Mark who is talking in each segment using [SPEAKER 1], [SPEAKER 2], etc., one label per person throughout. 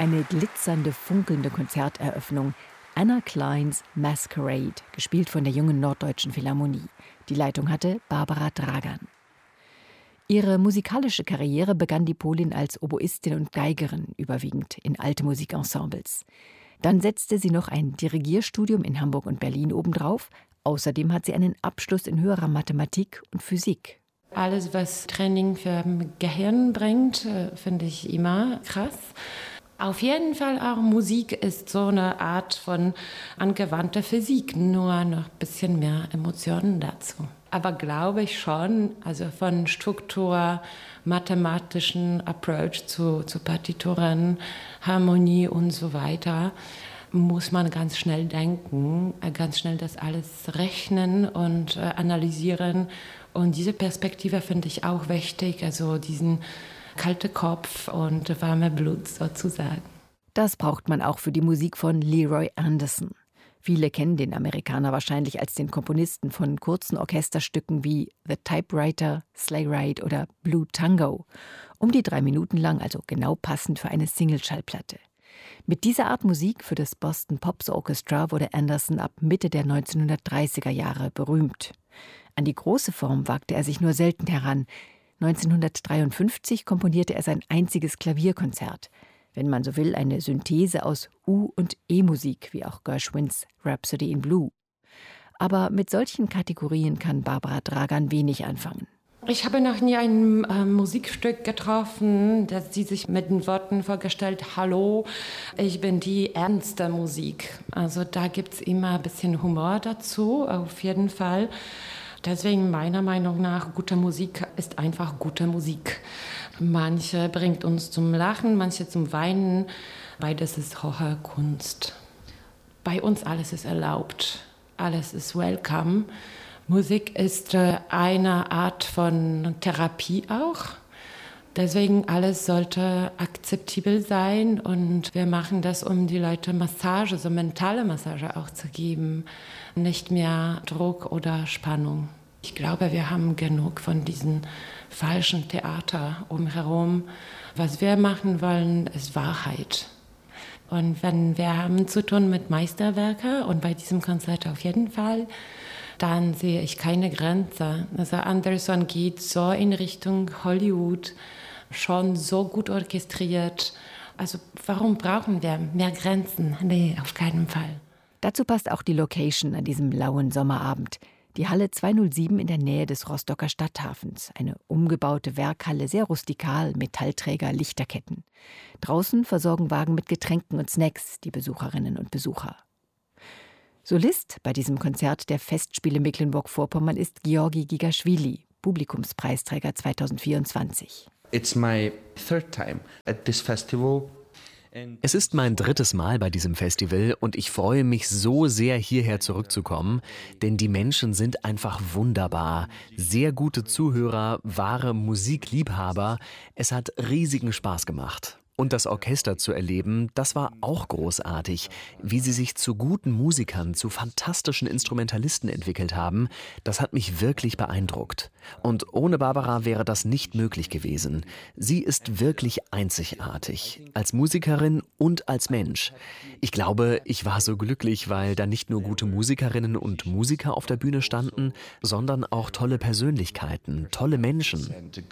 [SPEAKER 1] Eine glitzernde, funkelnde Konzerteröffnung. Anna Kleins Masquerade, gespielt von der jungen Norddeutschen Philharmonie. Die Leitung hatte Barbara Dragan. Ihre musikalische Karriere begann die Polin als Oboistin und Geigerin, überwiegend in alte Musikensembles. Dann setzte sie noch ein Dirigierstudium in Hamburg und Berlin obendrauf. Außerdem hat sie einen Abschluss in höherer Mathematik und Physik.
[SPEAKER 2] Alles, was Training für Gehirn bringt, finde ich immer krass. Auf jeden Fall auch Musik ist so eine Art von angewandter Physik, nur noch ein bisschen mehr Emotionen dazu. Aber glaube ich schon, also von Struktur, mathematischen Approach zu Partituren, Harmonie und so weiter, muss man ganz schnell denken, ganz schnell das alles rechnen und analysieren. Und diese Perspektive finde ich auch wichtig, also diesen kalten Kopf und warme Blut sozusagen.
[SPEAKER 1] Das braucht man auch für die Musik von Leroy Anderson. Viele kennen den Amerikaner wahrscheinlich als den Komponisten von kurzen Orchesterstücken wie The Typewriter, Sleigh Ride oder Blue Tango. Um die 3 Minuten lang, also genau passend für eine Singleschallplatte. Mit dieser Art Musik für das Boston Pops Orchestra wurde Anderson ab Mitte der 1930er Jahre berühmt. An die große Form wagte er sich nur selten heran. 1953 komponierte er sein einziges Klavierkonzert. Wenn man so will, eine Synthese aus U- und E-Musik, wie auch Gershwins Rhapsody in Blue. Aber mit solchen Kategorien kann Barbara Dragan wenig anfangen.
[SPEAKER 2] Ich habe noch nie ein Musikstück getroffen, das sie sich mit den Worten vorgestellt: Hallo, ich bin die ernste Musik. Also da gibt es immer ein bisschen Humor dazu, auf jeden Fall. Deswegen meiner Meinung nach, gute Musik ist einfach gute Musik. Manche bringt uns zum Lachen, manche zum Weinen. Beides ist hohe Kunst. Bei uns alles ist erlaubt, alles ist welcome. Musik ist eine Art von Therapie auch. Deswegen alles sollte akzeptabel sein und wir machen das, um die Leute Massage, so mentale Massage auch zu geben. Nicht mehr Druck oder Spannung. Ich glaube, wir haben genug von diesem falschen Theater umherum. Was wir machen wollen, ist Wahrheit. Und wenn wir haben zu tun mit Meisterwerken und bei diesem Konzert auf jeden Fall, dann sehe ich keine Grenze. Also Anderson geht so in Richtung Hollywood, schon so gut orchestriert. Also warum brauchen wir mehr Grenzen? Nee, auf keinen Fall.
[SPEAKER 1] Dazu passt auch die Location an diesem lauen Sommerabend. Die Halle 207 in der Nähe des Rostocker Stadthafens. Eine umgebaute Werkhalle, sehr rustikal, Metallträger, Lichterketten. Draußen versorgen Wagen mit Getränken und Snacks die Besucherinnen und Besucher. Solist bei diesem Konzert der Festspiele Mecklenburg-Vorpommern ist Georgi Gigaschwili, Publikumspreisträger 2024.
[SPEAKER 3] It's my third time at this festival.
[SPEAKER 4] Es ist mein 3. Mal bei diesem Festival und ich freue mich so sehr, hierher zurückzukommen, denn die Menschen sind einfach wunderbar. Sehr gute Zuhörer, wahre Musikliebhaber. Es hat riesigen Spaß gemacht. Und das Orchester zu erleben, das war auch großartig. Wie sie sich zu guten Musikern, zu fantastischen Instrumentalisten entwickelt haben, das hat mich wirklich beeindruckt. Und ohne Barbara wäre das nicht möglich gewesen. Sie ist wirklich einzigartig, als Musikerin und als Mensch. Ich glaube, ich war so glücklich, weil da nicht nur gute Musikerinnen und Musiker auf der Bühne standen, sondern auch tolle Persönlichkeiten, tolle Menschen.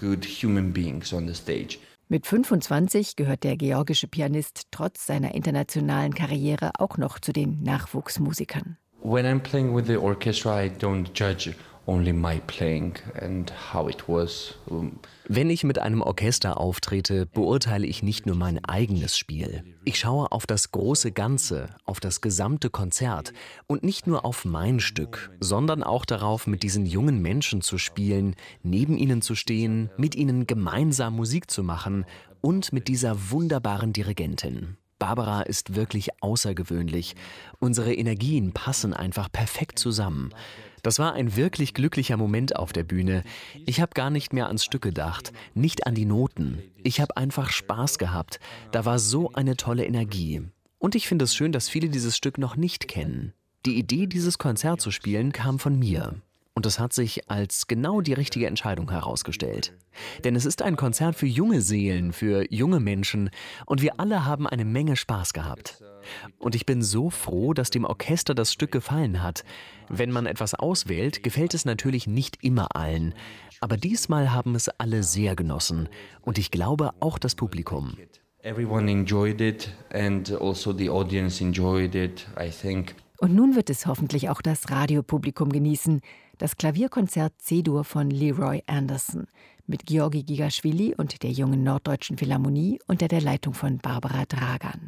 [SPEAKER 1] Mit 25 gehört der georgische Pianist trotz seiner internationalen Karriere auch noch zu den Nachwuchsmusikern.
[SPEAKER 3] When I'm playing with the orchestra, I don't judge only my playing and how it was.
[SPEAKER 4] Wenn ich mit einem Orchester auftrete, beurteile ich nicht nur mein eigenes Spiel. Ich schaue auf das große Ganze, auf das gesamte Konzert und nicht nur auf mein Stück, sondern auch darauf, mit diesen jungen Menschen zu spielen, neben ihnen zu stehen, mit ihnen gemeinsam Musik zu machen und mit dieser wunderbaren Dirigentin. Barbara ist wirklich außergewöhnlich. Unsere Energien passen einfach perfekt zusammen. Das war ein wirklich glücklicher Moment auf der Bühne. Ich habe gar nicht mehr ans Stück gedacht, nicht an die Noten. Ich habe einfach Spaß gehabt. Da war so eine tolle Energie. Und ich finde es schön, dass viele dieses Stück noch nicht kennen. Die Idee, dieses Konzert zu spielen, kam von mir. und es hat sich als genau die richtige Entscheidung herausgestellt. Denn es ist ein Konzert für junge Seelen, für junge Menschen und wir alle haben eine Menge Spaß gehabt. Und ich bin so froh, dass dem Orchester das Stück gefallen hat. Wenn man etwas auswählt, gefällt es natürlich nicht immer allen. Aber diesmal haben es alle sehr genossen und ich glaube auch das Publikum.
[SPEAKER 3] Everyone enjoyed it and also the audience enjoyed it, I think.
[SPEAKER 1] Und nun wird es hoffentlich auch das Radiopublikum genießen. Das Klavierkonzert C-Dur von Leroy Anderson mit Georgi Gigaschwili und der Jungen Norddeutschen Philharmonie unter der Leitung von Barbara Dragan.